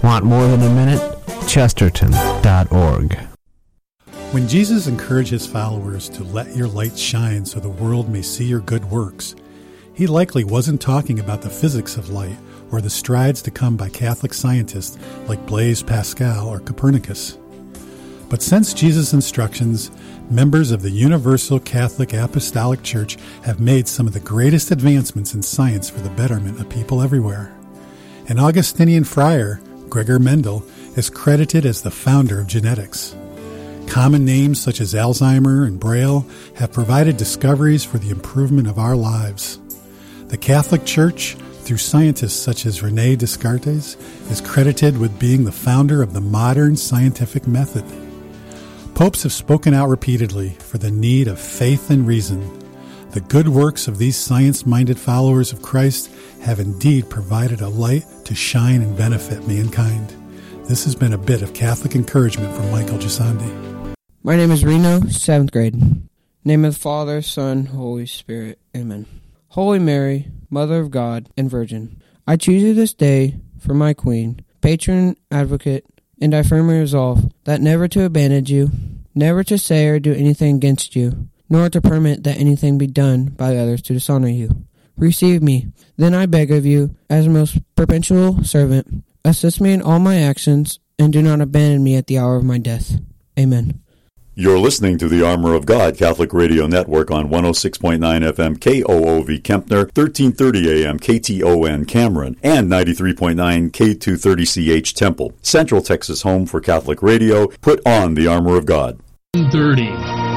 Want more than a minute? Chesterton.org. When Jesus encouraged his followers to let your light shine so the world may see your good works, he likely wasn't talking about the physics of light or the strides to come by Catholic scientists like Blaise Pascal or Copernicus. But since Jesus' instructions, members of the Universal Catholic Apostolic Church have made some of the greatest advancements in science for the betterment of people everywhere. An Augustinian friar, Gregor Mendel, is credited as the founder of genetics. Common names such as Alzheimer and Braille have provided discoveries for the improvement of our lives. The Catholic Church, through scientists such as René Descartes, is credited with being the founder of the modern scientific method. Popes have spoken out repeatedly for the need of faith and reason. The good works of these science-minded followers of Christ have indeed provided a light to shine and benefit mankind. This has been a bit of Catholic encouragement from Michael Gisandi. My name is Reno, 7th grade. Name of the Father, Son, Holy Spirit. Amen. Holy Mary, Mother of God and Virgin, I choose you this day for my Queen, patron, advocate, and I firmly resolve that never to abandon you, never to say or do anything against you, nor to permit that anything be done by others to dishonor you. Receive me, then I beg of you, as a most perpetual servant, assist me in all my actions, and do not abandon me at the hour of my death. Amen. You're listening to the Armor of God Catholic Radio Network on 106.9 FM KOOV Kempner, 1330 AM KTON Cameron, and 93.9 K230CH Temple. Central Texas home for Catholic radio. Put on the Armor of God. 30.